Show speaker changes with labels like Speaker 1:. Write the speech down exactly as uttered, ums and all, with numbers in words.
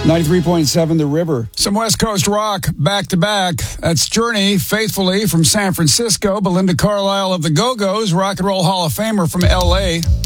Speaker 1: ninety-three point seven The River.
Speaker 2: Some West Coast rock back to back. That's Journey, Faithfully from San Francisco. Belinda Carlisle of the Go-Go's, Rock and Roll Hall of Famer from L A.